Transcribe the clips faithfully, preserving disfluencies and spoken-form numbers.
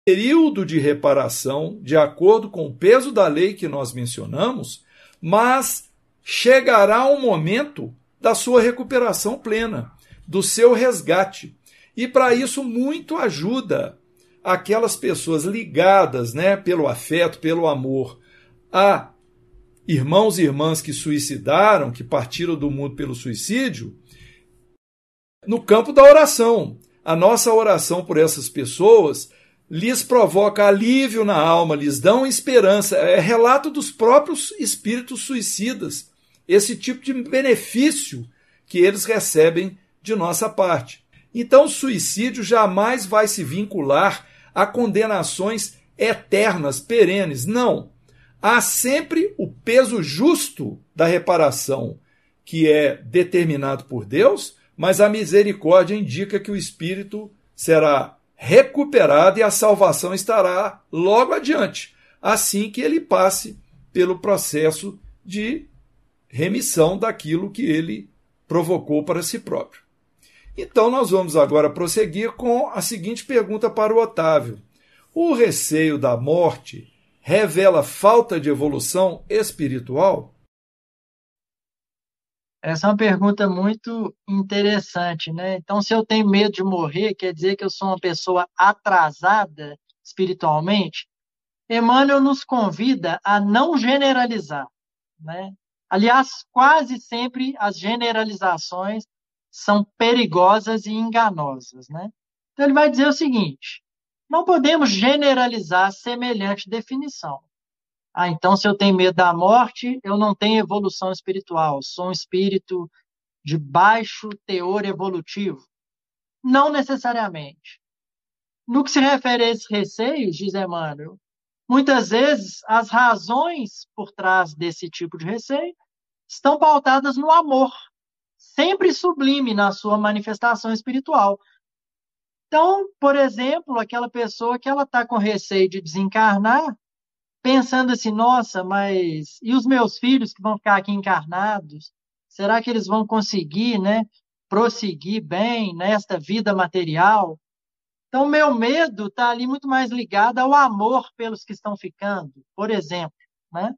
período de reparação, de acordo com o peso da lei que nós mencionamos, mas chegará um momento da sua recuperação plena, do seu resgate. E para isso muito ajuda aquelas pessoas ligadas, né, pelo afeto, pelo amor, a irmãos e irmãs que suicidaram, que partiram do mundo pelo suicídio, no campo da oração. A nossa oração por essas pessoas lhes provoca alívio na alma, lhes dão esperança. É relato dos próprios espíritos suicidas, esse tipo de benefício que eles recebem de nossa parte. Então, o suicídio jamais vai se vincular a condenações eternas, perenes. Não. Há sempre o peso justo da reparação, que é determinado por Deus, mas a misericórdia indica que o espírito será recuperado e a salvação estará logo adiante, assim que ele passe pelo processo de remissão daquilo que ele provocou para si próprio. Então, nós vamos agora prosseguir com a seguinte pergunta para o Otávio. O receio da morte revela falta de evolução espiritual? Essa é uma pergunta muito interessante, né? Então, se eu tenho medo de morrer, quer dizer que eu sou uma pessoa atrasada espiritualmente? Emmanuel nos convida a não generalizar, né? Aliás, quase sempre as generalizações são perigosas e enganosas, né? Então ele vai dizer o seguinte: não podemos generalizar semelhante definição. Ah, então se eu tenho medo da morte, eu não tenho evolução espiritual, sou um espírito de baixo teor evolutivo. Não necessariamente. No que se refere a esses receios, diz Emmanuel, muitas vezes as razões por trás desse tipo de receio estão pautadas no amor, sempre sublime na sua manifestação espiritual. Então, por exemplo, aquela pessoa que ela está com receio de desencarnar, pensando assim, nossa, mas e os meus filhos que vão ficar aqui encarnados? Será que eles vão conseguir, né, prosseguir bem nesta vida material? Então, meu medo está ali muito mais ligado ao amor pelos que estão ficando, por exemplo, né?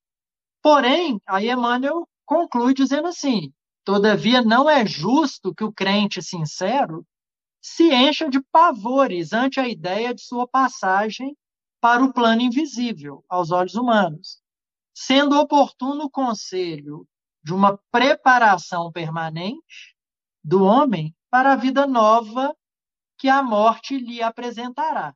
Porém, aí Emmanuel conclui dizendo assim: todavia não é justo que o crente sincero se encha de pavores ante a ideia de sua passagem para o plano invisível aos olhos humanos, sendo oportuno o conselho de uma preparação permanente do homem para a vida nova que a morte lhe apresentará.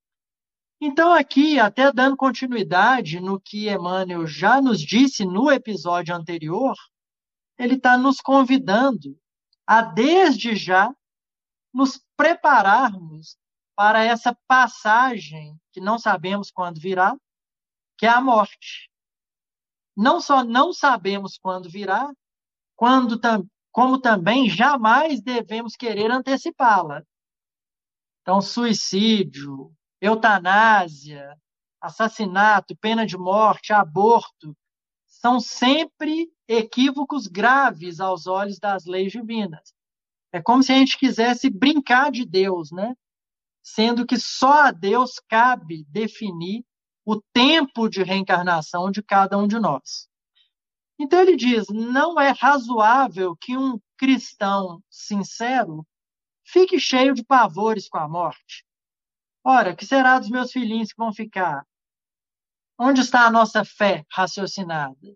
Então, aqui, até dando continuidade no que Emmanuel já nos disse no episódio anterior, ele está nos convidando a, desde já, nos prepararmos para essa passagem que não sabemos quando virá, que é a morte. Não só não sabemos quando virá, quando tam, como também jamais devemos querer antecipá-la. Então, suicídio, eutanásia, assassinato, pena de morte, aborto, são sempre equívocos graves aos olhos das leis divinas. É como se a gente quisesse brincar de Deus, né? Sendo que só a Deus cabe definir o tempo de reencarnação de cada um de nós. Então ele diz, não é razoável que um cristão sincero fique cheio de pavores com a morte. Ora, que será dos meus filhinhos que vão ficar? Onde está a nossa fé raciocinada?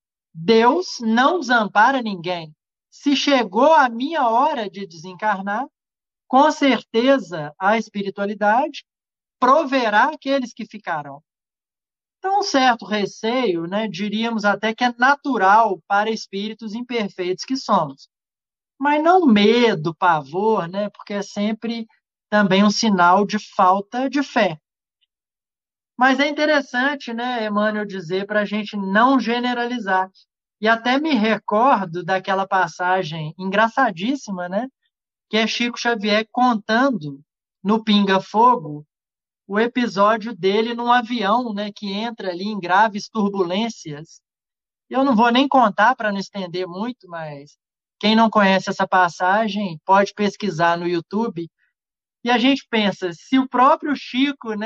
Deus não desampara ninguém. Se chegou a minha hora de desencarnar, com certeza a espiritualidade proverá aqueles que ficarão. Então, um certo receio, né, diríamos até que é natural para espíritos imperfeitos que somos. Mas não medo, pavor, né, porque é sempre também um sinal de falta de fé. Mas é interessante, né, Emmanuel, dizer para a gente não generalizar. E até me recordo daquela passagem engraçadíssima, né, que é Chico Xavier contando no Pinga Fogo o episódio dele num avião, né, que entra ali em graves turbulências. Eu não vou nem contar para não estender muito, mas quem não conhece essa passagem pode pesquisar no YouTube. E a gente pensa, se o próprio Chico, né,